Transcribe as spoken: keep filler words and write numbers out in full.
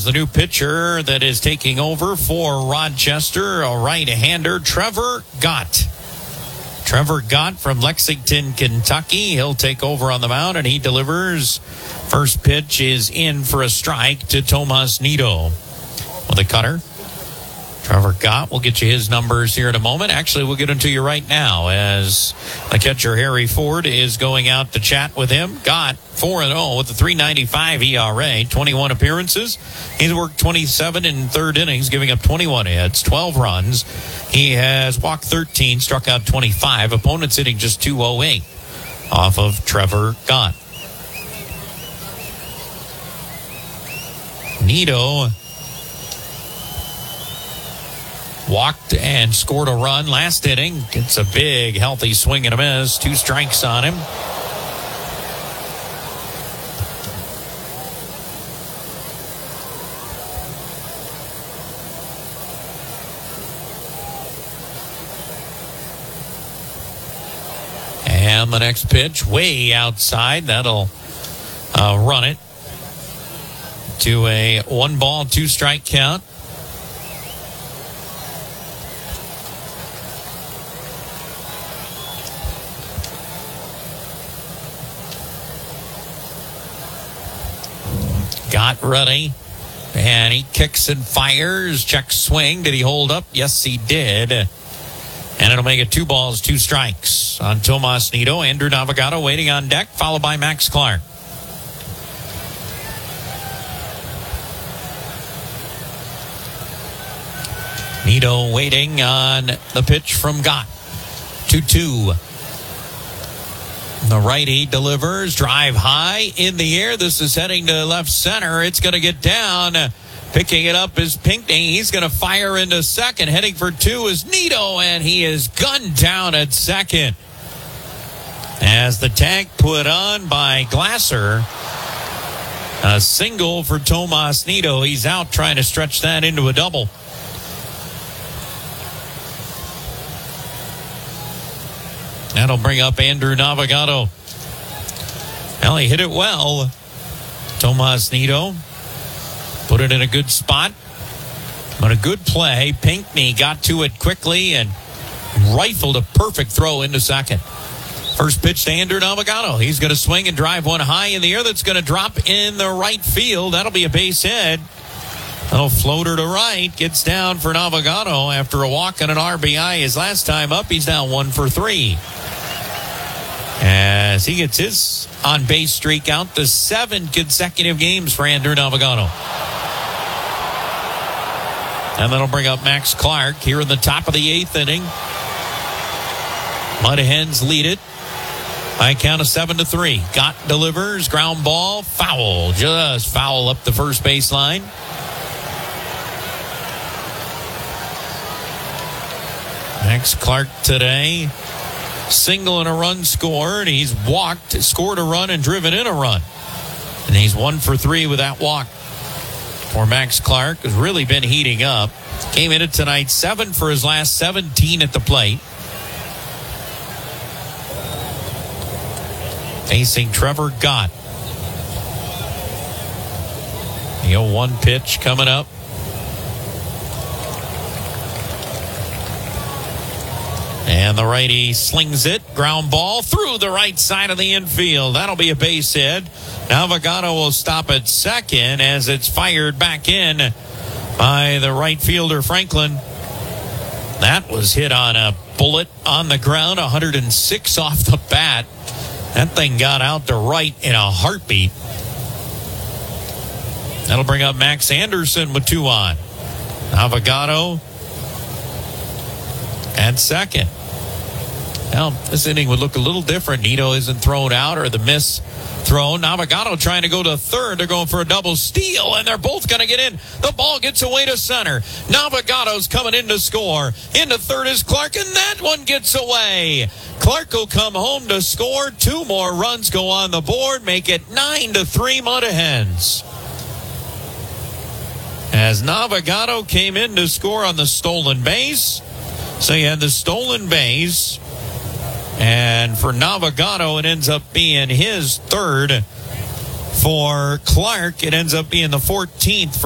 the new pitcher that is taking over for Rochester, a right-hander, Trevor Gott. Trevor Gott from Lexington, Kentucky. He'll take over on the mound, and he delivers. First pitch is in for a strike to Tomas Nido. With a cutter, Trevor Gott will get you his numbers here in a moment. Actually, we'll get them to you right now as the catcher, Harry Ford, is going out to chat with him. Gott, four and oh with a three ninety-five E R A, twenty-one appearances. He's worked twenty-seven in third innings, giving up twenty-one hits, twelve runs. He has walked thirteen, struck out twenty-five. Opponents hitting just two oh eight off of Trevor Gott. Nido walked and scored a run last inning. Gets a big, healthy swing and a miss. Two strikes on him. And the next pitch way outside. That'll uh, run it to a one ball, two strike count. Got ready, and he kicks and fires. Check swing. Did he hold up? Yes, he did. And it'll make it two balls, two strikes on Tomas Nido. Andrew Navigato waiting on deck, followed by Max Clark. Nido waiting on the pitch from Gott. two two. The righty delivers. Drive high in the air. This is heading to left center. It's going to get down. Picking it up is Pinckney. He's going to fire into second. Heading for two is Nido, and he is gunned down at second. As the tag put on by Glasser. A single for Tomas Nido. He's out trying to stretch that into a double. That'll bring up Andrew Navigato. Well, he hit it well. Tomas Nido put it in a good spot. But a good play. Pinckney got to it quickly and rifled a perfect throw into second. First pitch to Andrew Navigato. He's going to swing and drive one high in the air that's going to drop in the right field. That'll be a base hit. Little floater to right. Gets down for Navigato after a walk and an R B I his last time up. He's now one for three. As he gets his on-base streak out to seven consecutive games for Andrew Navigato. And that'll bring up Max Clark here in the top of the eighth inning. Mud Hens lead it by a count of seven to three. Gott delivers, ground ball, foul. Just foul up the first baseline. Max Clark today, single and a run scored. He's walked, scored a run, and driven in a run. And he's one for three with that walk. For Max Clark, has really been heating up. Came in it tonight, seven for his last seventeen at the plate. Facing Trevor Gott. The oh one pitch coming up. And the righty slings it. Ground ball through the right side of the infield. That'll be a base hit. Navigato will stop at second as it's fired back in by the right fielder, Franklin. That was hit on a bullet on the ground, one hundred six off the bat. That thing got out to right in a heartbeat. That'll bring up Max Anderson with two on. Navigato at second. Now, this inning would look a little different. Nido isn't thrown out or the miss thrown. Navigato trying to go to third. They're going for a double steal, and they're both going to get in. The ball gets away to center. Navigato's coming in to score. Into third is Clark, and that one gets away. Clark will come home to score. Two more runs go on the board. Make it nine to three Mud Hens. As Navigato came in to score on the stolen base. So you had the stolen base. And for Navigato, it ends up being his third. For Clark, it ends up being the fourteenth.